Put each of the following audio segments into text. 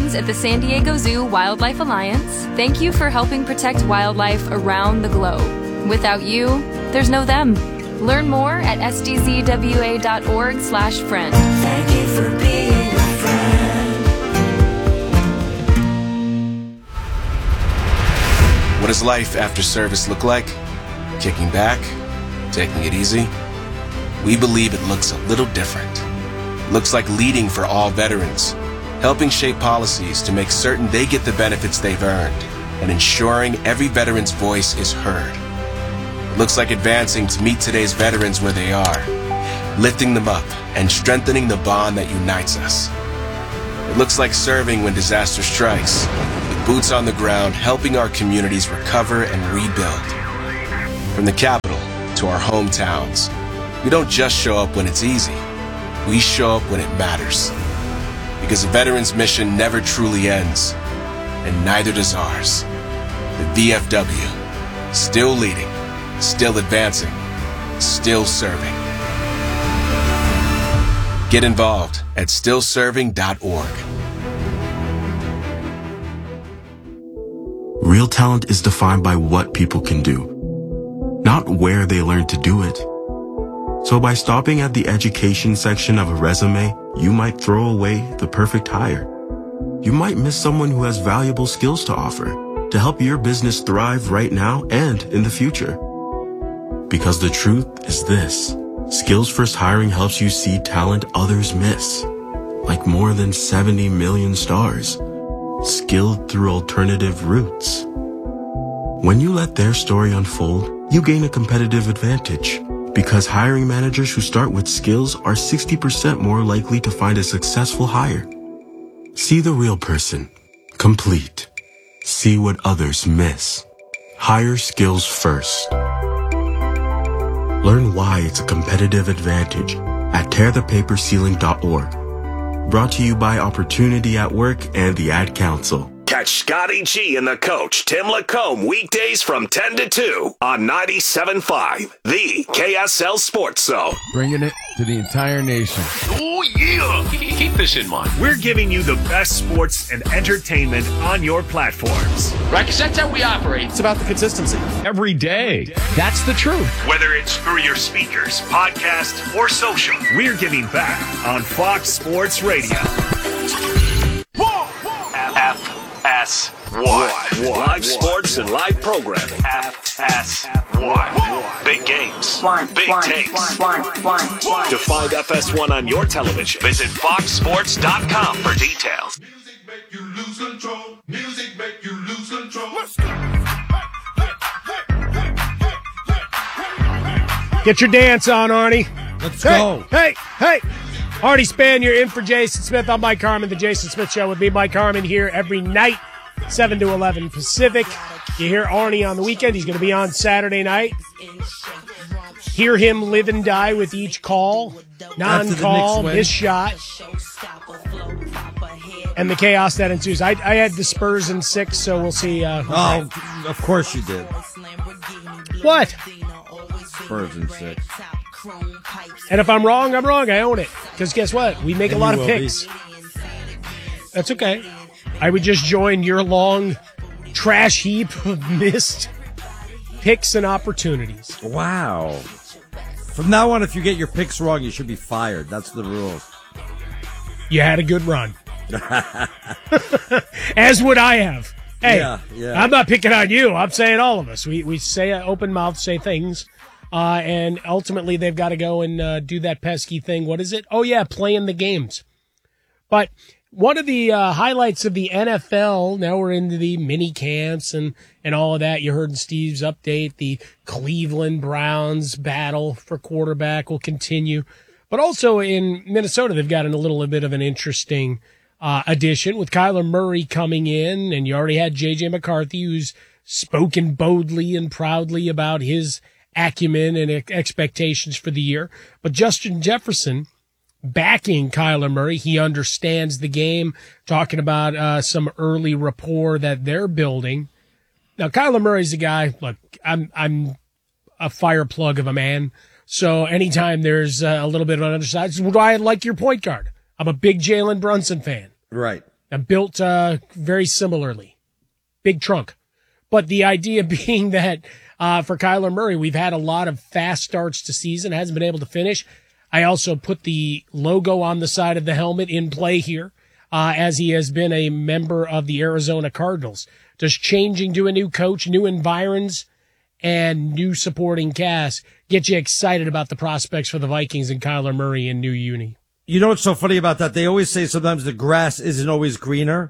friends at the San Diego Zoo Wildlife Alliance, thank you for helping protect wildlife around the globe. Without you, there's no them. Learn more at sdzwa.org/friend. Thank you for being a friend. What does life after service look like? Kicking back? Taking it easy? We believe it looks a little different. It looks like leading for all veterans, helping shape policies to make certain they get the benefits they've earned, and ensuring every veteran's voice is heard. It looks like advancing to meet today's veterans where they are, lifting them up and strengthening the bond that unites us. It looks like serving when disaster strikes, with boots on the ground helping our communities recover and rebuild. From the capital to our hometowns, we don't just show up when it's easy. We show up when it matters. Because a veteran's mission never truly ends, and neither does ours. The VFW, still leading, still advancing, still serving. Get involved at stillserving.org. Real talent is defined by what people can do, not where they learn to do it. So by stopping at the education section of a resume, you might throw away the perfect hire. You might miss someone who has valuable skills to offer to help your business thrive right now and in the future. Because the truth is this: Skills First Hiring helps you see talent others miss, like more than 70 million stars, skilled through alternative routes. When you let their story unfold, you gain a competitive advantage, because hiring managers who start with skills are 60% more likely to find a successful hire. See the real person, complete. See what others miss. Hire skills first. Learn why it's a competitive advantage at tearthepaperceiling.org. Brought to you by Opportunity at Work and the Ad Council. Catch Scotty G and the coach, Tim Lacombe, weekdays from 10 to 2 on 97.5, the KSL Sports Zone. Bringing it to the entire nation. Oh, yeah! Keep this in mind. We're giving you the best sports and entertainment on your platforms. Right, because that's how we operate. It's about the consistency. Every day. That's the truth. Whether it's through your speakers, podcast, or social, we're giving back on Fox Sports Radio. FS1. Live sports and live programming. FS1. Big games. Big takes. To find FS1 on your television, visit foxsports.com for details. Music make you lose control. Music make you lose control. Get your dance on, Arnie. Let's go. Hey. Arnie Span, you're in for Jason Smith. I'm Mike Harmon, The Jason Smith Show with me, Mike Harmon, here every night, 7 to 11 Pacific. You hear Arnie on the weekend. He's going to be on Saturday night. Hear him live and die with each call, non-call, missed shot, and the chaos that ensues. I had the Spurs in 6, so we'll see. Of course you did. What? Spurs in 6. And if I'm wrong, I'm wrong. I own it. Because guess what? We make a lot of picks. That's okay. I would just join your long trash heap of missed picks and opportunities. Wow. From now on, if you get your picks wrong, you should be fired. That's the rules. You had a good run. As would I have. Hey, yeah. I'm not picking on you. I'm saying all of us. We say open mouth, say things. And ultimately, they've got to go and do that pesky thing. What is it? Oh, yeah, playing the games. But one of the highlights of the NFL, now we're into the mini camps and all of that. You heard in Steve's update, the Cleveland Browns battle for quarterback will continue. But also in Minnesota, they've got a little bit of an interesting addition with Kyler Murray coming in. And you already had J.J. McCarthy, who's spoken boldly and proudly about his acumen and expectations for the year. But Justin Jefferson backing Kyler Murray. He understands the game, talking about some early rapport that they're building. Now, Kyler Murray's a guy, look, I'm a fire plug of a man. So anytime there's a little bit of an underside, this is why I like your point guard. I'm a big Jalen Brunson fan. Right. built very similarly. Big trunk. But the idea being that for Kyler Murray, we've had a lot of fast starts to season, hasn't been able to finish. I also put the logo on the side of the helmet in play here, as he has been a member of the Arizona Cardinals. Does changing to a new coach, new environs, and new supporting cast get you excited about the prospects for the Vikings and Kyler Murray in new uni? You know what's so funny about that? They always say sometimes the grass isn't always greener.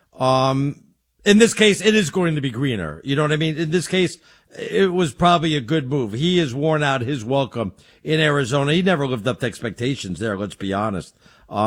In this case, it is going to be greener. You know what I mean? In this case, it was probably a good move. He has worn out his welcome in Arizona. He never lived up to expectations there, let's be honest.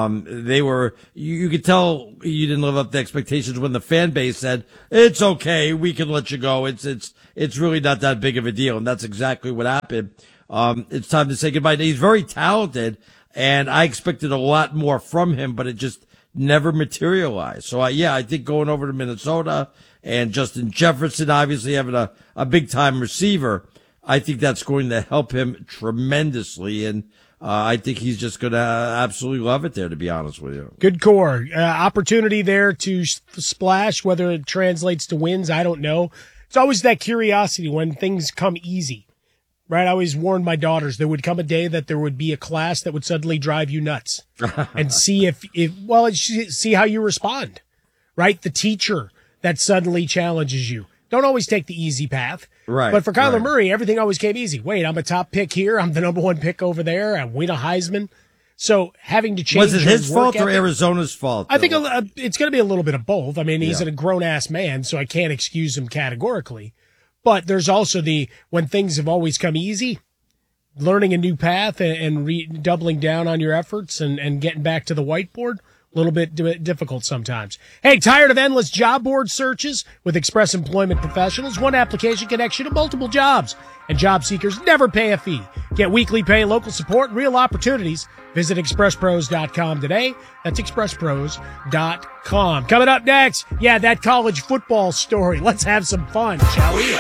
You could tell you didn't live up to expectations when the fan base said, it's okay, we can let you go. It's really not that big of a deal. And that's exactly what happened. It's time to say goodbye. He's very talented, and I expected a lot more from him, but it just never materialized. So I think going over to Minnesota and Justin Jefferson obviously having a big time receiver, I think that's going to help him tremendously. And I think he's just going to absolutely love it there, to be honest with you. Good core. Opportunity there to splash, whether it translates to wins, I don't know. It's always that curiosity when things come easy, right? I always warned my daughters there would come a day that there would be a class that would suddenly drive you nuts and see see how you respond, right? The teacher that suddenly challenges you. Don't always take the easy path. Right. But for Kyler Murray, everything always came easy. Wait, I'm a top pick here. I'm the number one pick over there. I win a Heisman. So having to change. Was it his fault or Arizona's fault? I think it's going to be a little bit of both. I mean, he's a grown-ass man, so I can't excuse him categorically. But there's also when things have always come easy, learning a new path and doubling down on your efforts and getting back to the whiteboard. A little bit difficult sometimes. Hey, tired of endless job board searches? With Express Employment Professionals, one application connects you to multiple jobs, and job seekers never pay a fee. Get weekly pay, local support, and real opportunities. Visit expresspros.com today. That's expresspros.com. Coming up next, that college football story. Let's have some fun, shall we?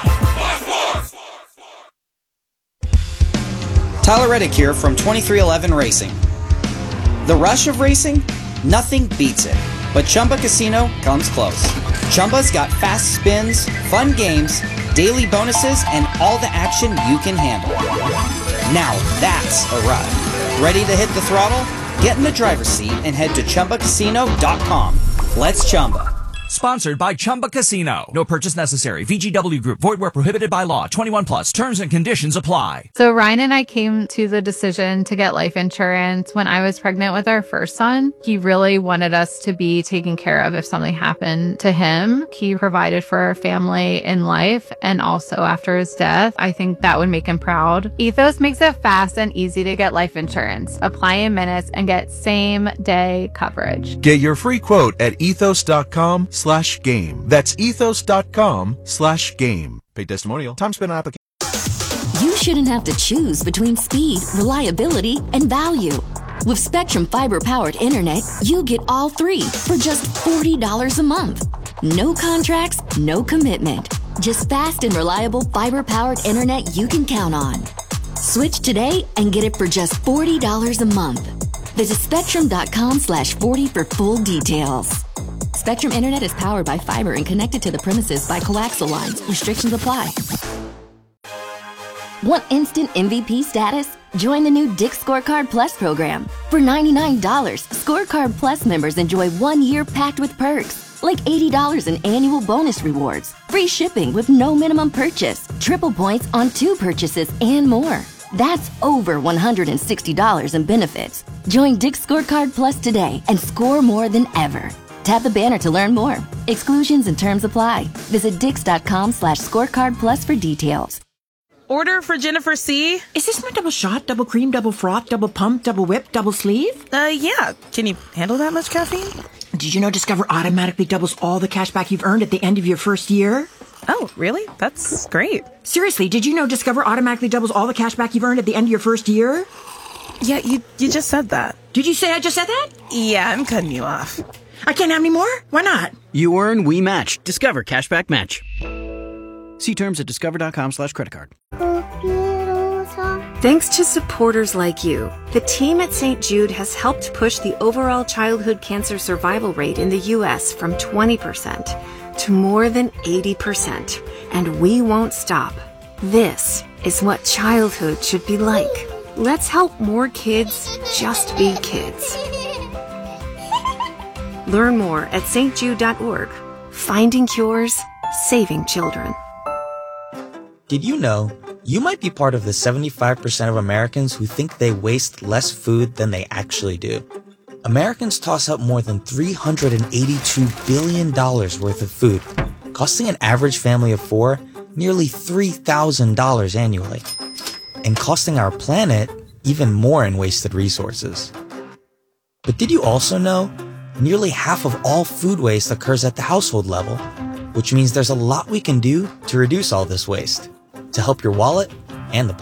Tyler Reddick here from 2311 Racing. The rush of racing? Nothing beats it. But Chumba Casino comes close. Chumba's got fast spins, fun games, daily bonuses, and all the action you can handle. Now that's a ride. Ready to hit the throttle? Get in the driver's seat and head to ChumbaCasino.com. Let's Chumba. Sponsored by Chumba Casino. No purchase necessary. VGW Group. Void where prohibited by law. 21 plus. Terms and conditions apply. So Ryan and I came to the decision to get life insurance when I was pregnant with our first son. He really wanted us to be taken care of if something happened to him. He provided for our family in life and also after his death. I think that would make him proud. Ethos makes it fast and easy to get life insurance. Apply in minutes and get same day coverage. Get your free quote at ethos.com/game. That's ethos.com/game. Paid testimonial. Time spent on application. You shouldn't have to choose between speed, reliability, and value. With Spectrum fiber-powered internet, you get all three for just $40 a month. No contracts, no commitment. Just fast and reliable fiber-powered internet you can count on. Switch today and get it for just $40 a month. Visit spectrum.com/40 for full details. Spectrum Internet is powered by fiber and connected to the premises by coaxial lines. Restrictions apply. Want instant MVP status? Join the new Dick's Scorecard Plus program. For $99, Scorecard Plus members enjoy 1 year packed with perks, like $80 in annual bonus rewards, free shipping with no minimum purchase, triple points on 2 purchases, and more. That's over $160 in benefits. Join Dick's Scorecard Plus today and score more than ever. Tap the banner to learn more. Exclusions and terms apply. Visit Dix.com/scorecard plus for details. Order for Jennifer C. Is this my double shot, double cream, double froth, double pump, double whip, double sleeve? Yeah. Can you handle that much caffeine? Did you know Discover automatically doubles all the cash back you've earned at the end of your first year? Oh, really? That's great. Seriously, did you know Discover automatically doubles all the cash back you've earned at the end of your first year? Yeah, you just said that. Did you say I just said that? Yeah, I'm cutting you off. I can't have any more? Why not? You earn, we match. Discover Cashback Match. See terms at discover.com/creditcard. Thanks to supporters like you, the team at St. Jude has helped push the overall childhood cancer survival rate in the U.S. from 20% to more than 80%. And we won't stop. This is what childhood should be like. Let's help more kids just be kids. Learn more at stjude.org. Finding cures, saving children. Did you know you might be part of the 75% of Americans who think they waste less food than they actually do? Americans toss out more than $382 billion worth of food, costing an average family of 4 nearly $3,000 annually, and costing our planet even more in wasted resources. But did you also know nearly half of all food waste occurs at the household level, which means there's a lot we can do to reduce all this waste, to help your wallet and the planet?